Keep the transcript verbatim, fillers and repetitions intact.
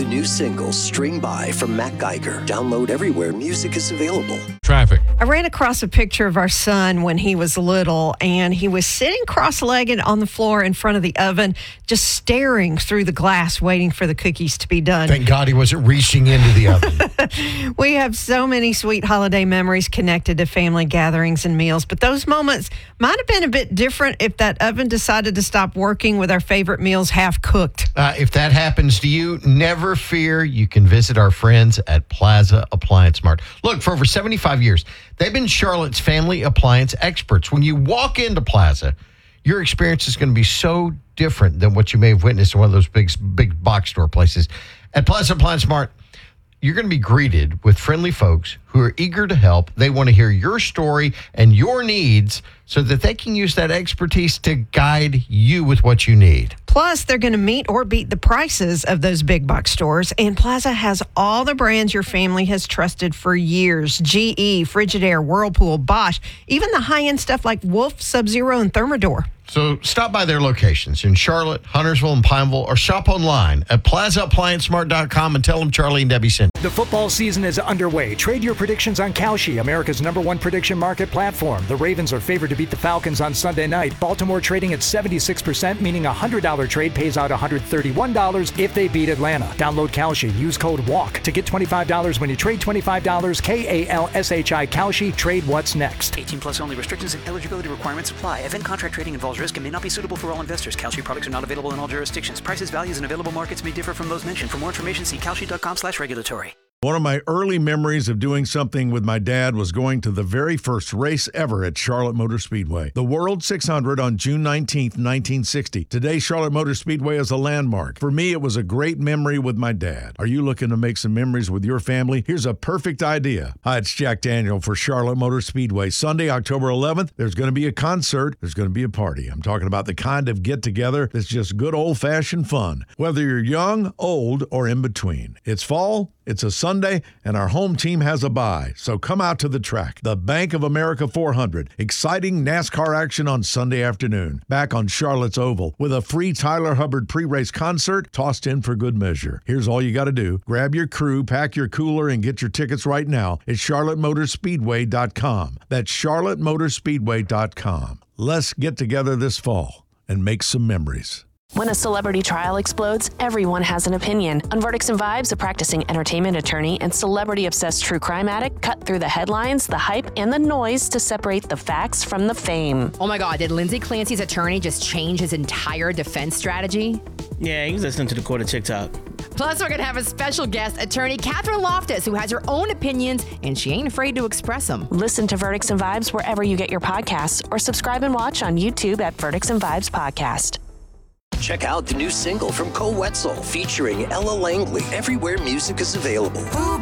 the new single, String By from Matt Geiger. Download everywhere music is available. Traffic. I ran across a picture of our son when he was little, and he was sitting cross-legged on the floor in front of the oven, just staring through the glass, waiting for the cookies to be done. Thank God he wasn't reaching into the oven. We have so many sweet holiday memories connected to family gatherings and meals, but those moments might have been a bit different if that oven decided to stop working with our favorite meals half cooked. Uh, if that happens to you, never fear. You can visit our friends at Plaza Appliance Mart. Look, for over seventy-five years, they've been Charlotte's family appliance experts. When you walk into Plaza, your experience is going to be so different than what you may have witnessed in one of those big, big box store places. At Plaza Appliance Mart, you're going to be greeted with friendly folks who are eager to help. They want to hear your story and your needs so that they can use that expertise to guide you with what you need. Plus, they're going to meet or beat the prices of those big box stores. And Plaza has all the brands your family has trusted for years. G E, Frigidaire, Whirlpool, Bosch, even the high-end stuff like Wolf, Sub-Zero, and Thermador. So stop by their locations in Charlotte, Huntersville, and Pineville, or shop online at plaza appliance mart dot com and tell them Charlie and Debbie sent. The football season is underway. Trade your predictions on Kalshi, America's number one prediction market platform. The Ravens are favored to beat the Falcons on Sunday night. Baltimore trading at seventy-six percent, meaning a one hundred dollars trade pays out one hundred thirty-one dollars if they beat Atlanta. Download Kalshi. Use code WALK to get twenty-five dollars when you trade twenty-five dollars. K A L S H I Kalshi. Trade what's next. eighteen plus only. Restrictions and eligibility requirements apply. Event contract trading involves risk and may not be suitable for all investors. Kalshi products are not available in all jurisdictions. Prices, values, and available markets may differ from those mentioned. For more information, see kalshi dot com slash regulatory. One of my early memories of doing something with my dad was going to the very first race ever at Charlotte Motor Speedway, the World six hundred on June nineteenth, nineteen sixty. Today, Charlotte Motor Speedway is a landmark. For me, it was a great memory with my dad. Are you looking to make some memories with your family? Here's a perfect idea. Hi, it's Jack Daniel for Charlotte Motor Speedway. Sunday, October eleventh, there's going to be a concert. There's going to be a party. I'm talking about the kind of get-together that's just good old-fashioned fun, whether you're young, old, or in between. It's fall. It's a Sunday, and our home team has a bye, so come out to the track. The Bank of America four hundred. Exciting NASCAR action on Sunday afternoon. Back on Charlotte's Oval with a free Tyler Hubbard pre-race concert tossed in for good measure. Here's all you got to do. Grab your crew, pack your cooler, and get your tickets right now at charlotte motor speedway dot com. That's charlotte motor speedway dot com. Let's get together this fall and make some memories. When a celebrity trial explodes, everyone has an opinion. On Verdicts and Vibes, a practicing entertainment attorney and celebrity-obsessed true crime addict cut through the headlines, the hype, and the noise to separate the facts from the fame. Oh my God, did Lindsay Clancy's attorney just change his entire defense strategy? Yeah, he's listening to the court of TikTok. Plus, we're going to have a special guest, attorney Catherine Loftus, who has her own opinions, and she ain't afraid to express them. Listen to Verdicts and Vibes wherever you get your podcasts, or subscribe and watch on YouTube at Verdicts and Vibes Podcast. Check out the new single from Cole Wetzel featuring Ella Langley everywhere music is available. Ooh,